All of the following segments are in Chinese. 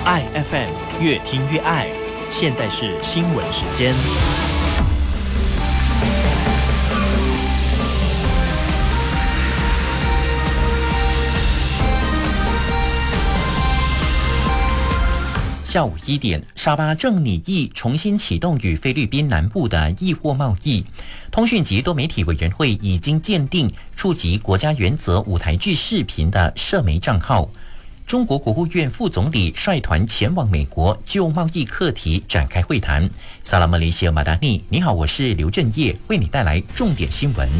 爱 FM 越听越爱，现在是新闻时间。 下午1点，沙巴正拟议重新启动与菲律宾南部的易货贸易。通讯及多媒体委员会已经鉴定触及国家原则舞台剧视频的社媒账号。中国国务院副总理率团前往美国，就贸易课题展开会谈。萨拉马雷西亚马达尼，你好，我是刘振业，为你带来重点新闻。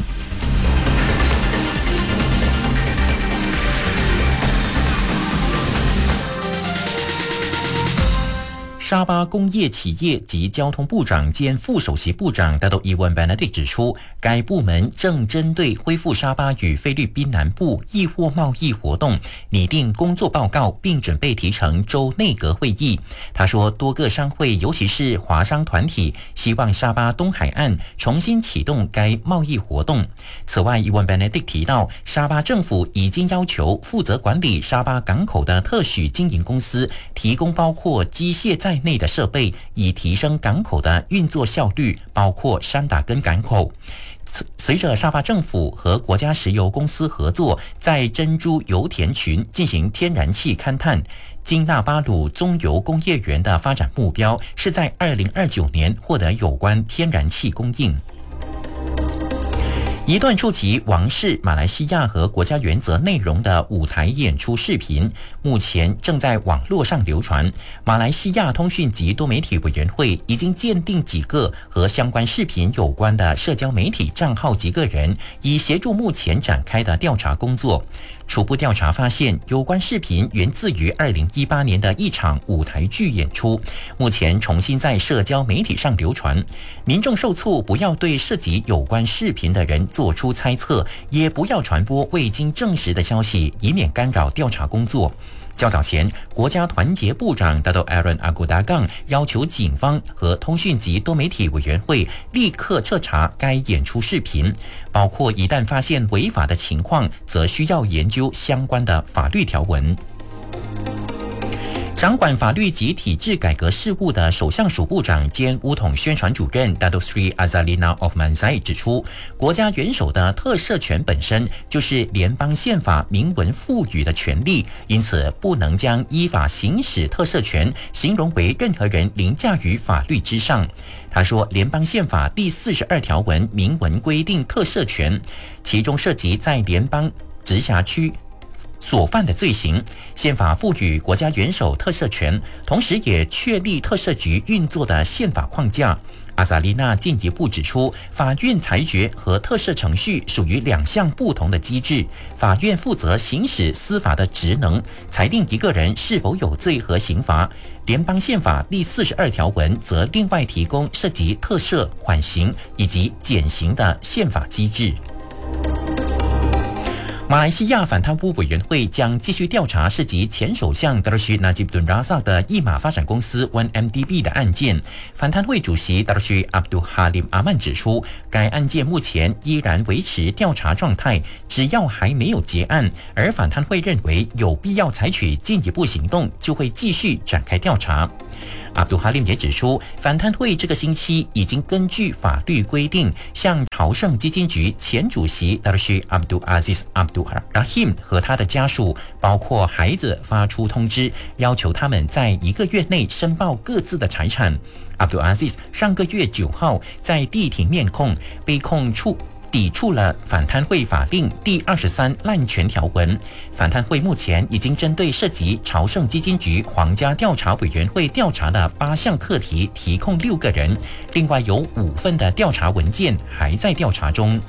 沙巴工业企业及交通部长兼副首席部长Dato Iwan Benedict 指出，该部门正针对恢复沙巴与菲律宾南部易货贸易活动拟定工作报告，并准备提呈州内阁会议。他说，多个商会尤其是华商团体希望沙巴东海岸重新启动该贸易活动。此外，Iwan Benedict 提到，沙巴政府已经要求负责管理沙巴港口的特许经营公司提供包括机械在内的设备，以提升港口的运作效率，包括山打根港口。随着沙巴政府和国家石油公司合作，在珍珠油田群进行天然气勘探，金纳巴鲁中油工业园的发展目标是在2029年获得有关天然气供应。一段触及王室、马来西亚和国家原则内容的舞台演出视频，目前正在网络上流传。马来西亚通讯及多媒体委员会已经鉴定几个和相关视频有关的社交媒体账号及个人，以协助目前展开的调查工作。初步调查发现，有关视频源自于2018年的一场舞台剧演出，目前重新在社交媒体上流传。民众受促不要对涉及有关视频的人做出猜测，也不要传播未经证实的消息，以免干扰调查工作。较早前，国家团结部长Dato Aaron Agudagam要求警方和通讯及多媒体委员会立刻彻查该演出视频，包括一旦发现违法的情况，则需要研究相关的法律条文。掌管法律及体制改革事务的首相署部长兼乌统宣传主任 Dato Sri Azalina Othmanzai 指出，国家元首的特赦权本身就是联邦宪法明文赋予的权利，因此不能将依法行使特赦权形容为任何人凌驾于法律之上。他说，联邦宪法第42条文明文规定特赦权，其中涉及在联邦直辖区所犯的罪行，宪法赋予国家元首特赦权，同时也确立特赦局运作的宪法框架。阿萨丽娜进一步指出，法院裁决和特赦程序属于两项不同的机制，法院负责行使司法的职能，裁定一个人是否有罪和刑罚。联邦宪法第42条文则另外提供涉及特赦、缓刑以及减刑的宪法机制。马来西亚反贪污委员会将继续调查涉及前首相Dato Sri Najib Tun Razak 的一马发展公司 1MDB 的案件。反贪会主席Dato Sri Abdul Halim Aman 指出，该案件目前依然维持调查状态，只要还没有结案，而反贪会认为有必要采取进一步行动，就会继续展开调查。阿卜杜哈林也指出，反贪会这个星期已经根据法律规定，向朝圣基金局前主席Dato Sri Abdul Aziz Abdul Rahim 和他的家属，包括孩子发出通知，要求他们在1个月内申报各自的财产。Abdul Aziz 上个月9号在地庭面控，被控抵触了反贪会法令第23滥权条文。反贪会目前已经针对涉及朝圣基金局皇家调查委员会调查的8项课题提控6个人，另外有5份的调查文件还在调查中。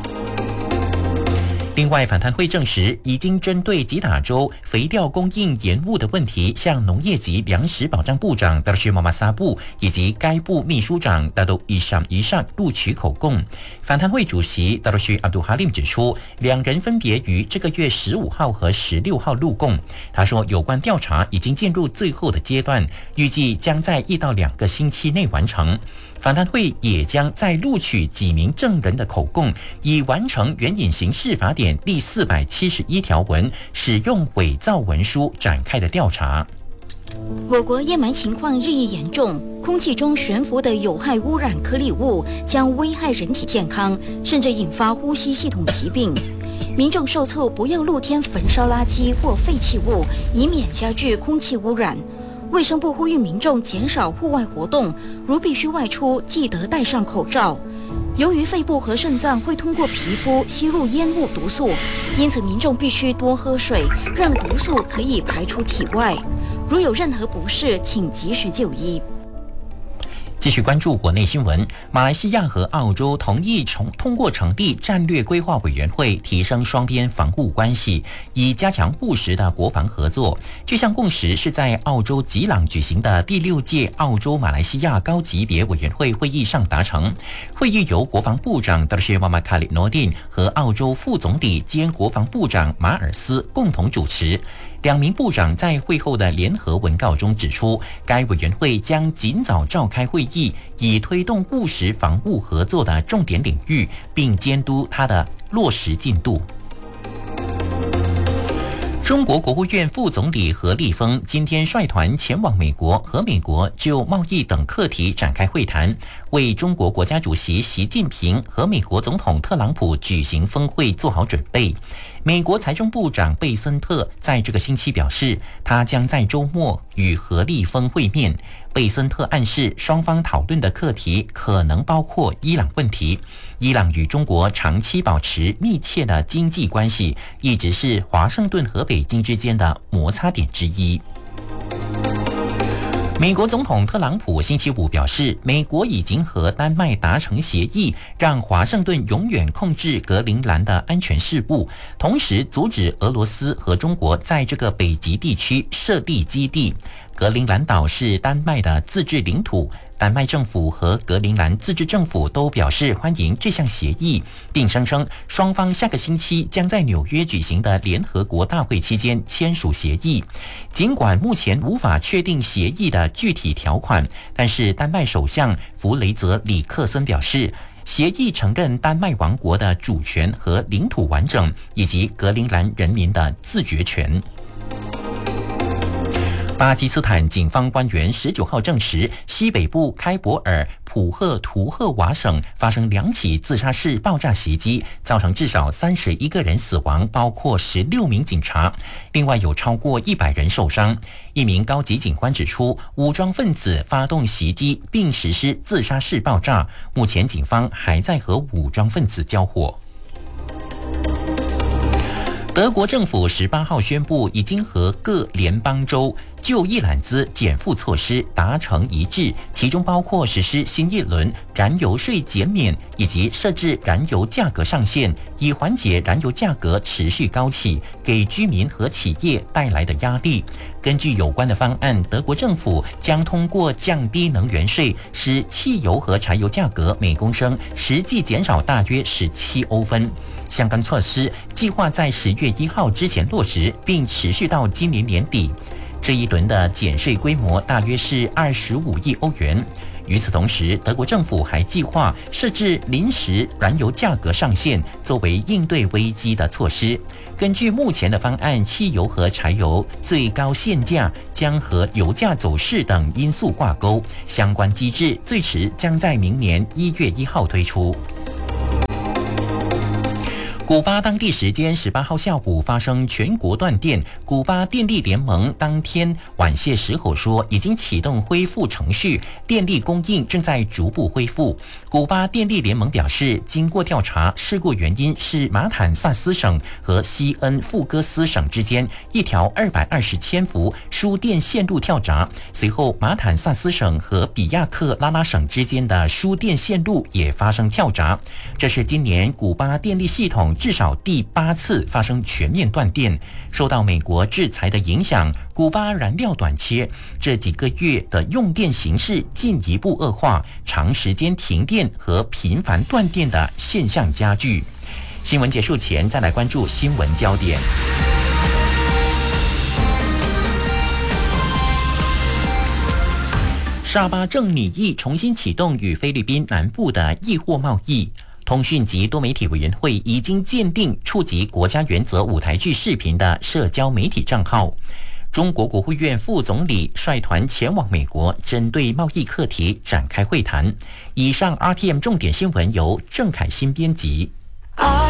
另外，反贪会证实已经针对吉打州肥料供应延误的问题，向农业及粮食保障部长Dato Sri Mohamad Sabu以及该部秘书长Dato Isham Ishak录取口供。反贪会主席Dato Sri Abdul Halim 指出，2人分别于这个月15号和16号录供。他说，有关调查已经进入最后的阶段，预计将在1到2个星期内完成。反贪会也将再录取几名证人的口供，以完成援引刑事法典第471条文使用伪造文书展开的调查。 我国烟霾情况日益严重，空气中悬浮的有害污染颗粒物将危害人体健康，甚至引发呼吸系统疾病。民众受促不要露天焚烧垃圾或废弃物，以免加剧空气污染。卫生部呼吁民众减少户外活动，如必须外出，记得戴上口罩。由于肺部和肾脏会通过皮肤吸入烟雾毒素，因此民众必须多喝水，让毒素可以排出体外。如有任何不适，请及时就医。 继续关注国内新闻，马来西亚和澳洲同意通过成立战略规划委员会，提升双边防务关系，以加强务实的国防合作。这项共识是在澳洲吉朗举行的第6届澳洲马来西亚高级别委员会会议上达成。会议由国防部长达什马马卡里诺丁和澳洲副总理兼国防部长马尔斯共同主持。两名部长在会后的联合文告中指出，该委员会将尽早召开会议，以推动务实防务合作的重点领域，并监督它的落实进度。中国国务院副总理何立峰今天率团前往美国，和美国就贸易等课题展开会谈，为中国国家主席习近平和美国总统特朗普举行峰会做好准备。美国财政部长贝森特在这个星期表示，他将在周末与何立峰会面。贝森特暗示，双方讨论的课题可能包括伊朗问题。伊朗与中国长期保持密切的经济关系，一直是华盛顿和北京之间的摩擦点之一。美国总统特朗普星期五表示，美国已经和丹麦达成协议，让华盛顿永远控制格陵兰的安全事务，同时阻止俄罗斯和中国在这个北极地区设立基地。格陵兰岛是丹麦的自治领土，丹麦政府和格陵兰自治政府都表示欢迎这项协议，并声称双方下个星期将在纽约举行的联合国大会期间签署协议。尽管目前无法确定协议的具体条款，但是丹麦首相弗雷泽里克森表示，协议承认丹麦王国的主权和领土完整，以及格陵兰人民的自决权。巴基斯坦警方官员19号证实，西北部开伯尔普赫图赫瓦省发生2起自杀式爆炸袭击，造成至少31个人死亡，包括16名警察，另外有超过100人受伤。一名高级警官指出，武装分子发动袭击并实施自杀式爆炸，目前警方还在和武装分子交火。德国政府18号宣布，已经和各联邦州就一揽子减负措施达成一致，其中包括实施新一轮燃油税减免，以及设置燃油价格上限，以缓解燃油价格持续高企给居民和企业带来的压力。根据有关的方案，德国政府将通过降低能源税，使汽油和柴油价格每公升实际减少大约17欧分。相关措施计划在10月1号之前落实，并持续到今年年底。这一轮的减税规模大约是25亿欧元。与此同时，德国政府还计划设置临时燃油价格上限，作为应对危机的措施。根据目前的方案，汽油和柴油最高限价将和油价走势等因素挂钩，相关机制最迟将在明年1月1号推出。古巴当地时间18号下午发生全国断电，古巴电力联盟当天晚些时候说，已经启动恢复程序，电力供应正在逐步恢复。古巴电力联盟表示，经过调查，事故原因是马坦萨斯省和西恩富戈斯省之间一条220千伏输电线路跳闸，随后马坦萨斯省和比亚克拉拉省之间的输电线路也发生跳闸。这是今年古巴电力系统至少第8次发生全面断电。受到美国制裁的影响，古巴燃料短缺，这几个月的用电形势进一步恶化，长时间停电和频繁断电的现象加剧。新闻结束前，再来关注新闻焦点。沙巴正拟议重新启动与菲律宾南部的易货贸易。通讯及多媒体委员会已经鉴定触及国家原则舞台剧视频的社交媒体账号。 中国国务院副总理率团前往美国，针对贸易课题展开会谈。以上 RTM 重点新闻由郑凯欣编辑。